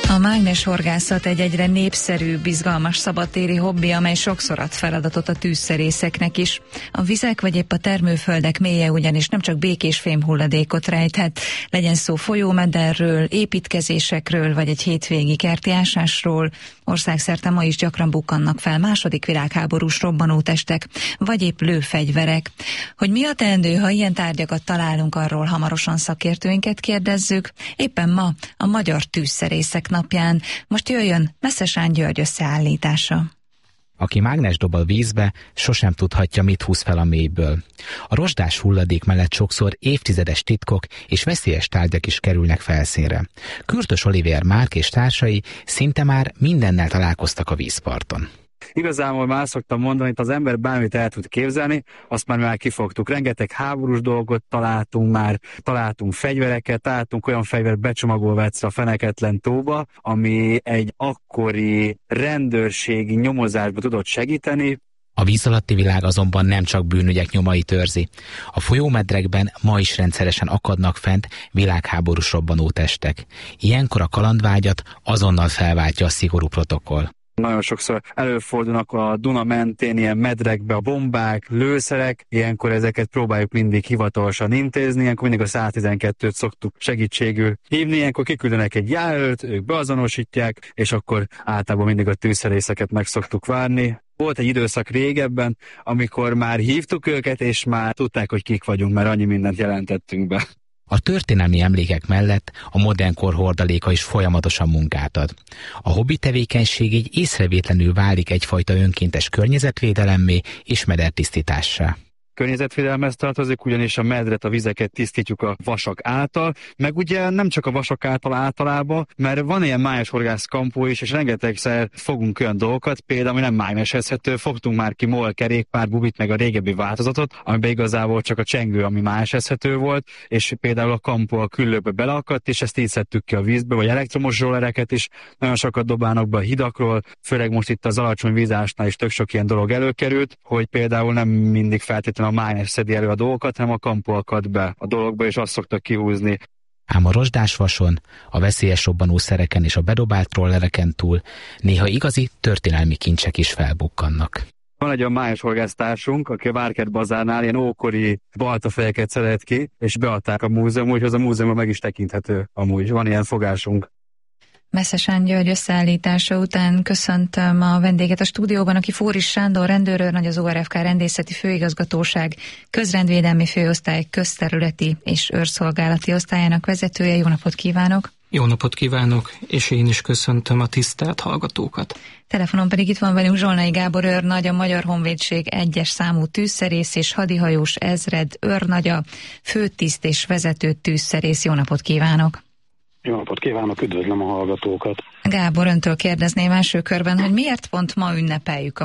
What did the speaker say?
A mágneshorgászat egy egyre népszerűbb, izgalmas szabadtéri hobbi, amely sokszor ad feladatot a tűzszerészeknek is. A vizek vagy épp a termőföldek mélye ugyanis nem csak békés fémhulladékot rejthet, legyen szó folyómederről, építkezésekről vagy egy hétvégi kerti ásásról. Országszerte ma is gyakran bukkannak fel második világháborús robbanótestek, vagy épp lőfegyverek. Hogy mi a teendő, ha ilyen tárgyakat találunk, arról hamarosan szakértőinket kérdezzük. Éppen ma a Magyar Tűzszerészek napján. Most jöjjön Meszesán György összeállítása. Aki mágnes dob a vízbe, sosem tudhatja, mit húz fel a mélyből. A rozsdás hulladék mellett sokszor évtizedes titkok és veszélyes tárgyak is kerülnek felszínre. Kürtös Olivér Márk és társai szinte már mindennel találkoztak a vízparton. Igazából már szoktam mondani, hogy az ember bármit el tud képzelni, azt már kifogtuk. Rengeteg háborús dolgot találtunk fegyvereket, találtunk olyan fegyvert becsomagolva egyszer a Feneketlen tóba, ami egy akkori rendőrségi nyomozásba tudott segíteni. A víz alatti világ azonban nem csak bűnügyek nyomait őrzi. A folyómedrekben ma is rendszeresen akadnak fent világháborús robbanótestek. Ilyenkor a kalandvágyat azonnal felváltja a szigorú protokoll. Nagyon sokszor előfordulnak a Duna mentén ilyen medrekbe a bombák, lőszerek, ilyenkor ezeket próbáljuk mindig hivatalosan intézni, ilyenkor mindig a 112-t szoktuk segítségül hívni, ilyenkor kiküldenek egy jelölt, ők beazonosítják, és akkor általában mindig a tűzszerészeket meg szoktuk várni. Volt egy időszak régebben, amikor már hívtuk őket, és már tudták, hogy kik vagyunk, mert annyi mindent jelentettünk be. A történelmi emlékek mellett a modern kor hordaléka is folyamatosan munkát ad. A hobbi tevékenység így észrevétlenül válik egyfajta önkéntes környezetvédelemmé és medertisztítássá. Környezetvédelemhez tartozik, ugyanis a medret, a vizeket tisztítjuk a vasak által, meg ugye nem csak a vasak által általában, mert van ilyen mágneshorgász kampó is, és rengetegszer fogunk olyan dolgokat, például ami nem mágnesezhető, fogtunk már ki MOL kerékpár bubit, meg a régebbi változatot, amiben igazából csak a csengő, ami mágnesezhető volt, és például a kampó a küllőbe beleakadt, és ezt így szedtük ki a vízbe, vagy elektromos rollereket is, nagyon sokat dobálnak be a hidakról, főleg most itt az alacsony vízásnál is tök sok ilyen dolog előkerült, hogy például nem mindig feltétlenül a mágnes szedi elő a dolgokat, hanem a kampó akad be a dologba, és azt szoktak kihúzni. Ám a rozsdás vason, a veszélyes robbanószereken és a bedobált rollereken túl néha igazi történelmi kincsek is felbukkannak. Van egy olyan mágneshorgásztársunk, aki a Várkert bazárnál ilyen ókori baltafejeket szedett ki, és beadták a múzeumba, úgyhogy az a múzeumban meg is tekinthető amúgy. Van ilyen fogásunk. Meszesán György összeállítása után köszöntöm a vendéget a stúdióban, aki Fóris Sándor rendőrőrnagy, az ORFK rendészeti főigazgatóság közrendvédelmi főosztály közterületi és őrszolgálati osztályának vezetője. Jó napot kívánok! Jó napot kívánok, és én is köszöntöm a tisztelt hallgatókat. Telefonon pedig itt van velünk Zsolnai Gábor őrnagy, a Magyar Honvédség 1-es számú tűzszerész és hadihajós ezred őrnagya, főtiszt és vezető tűzszerész. Jó napot kívánok! Jó napot kívánok, üdvözlöm a hallgatókat! Gábor, öntől kérdezném első körben, hogy miért pont ma ünnepeljük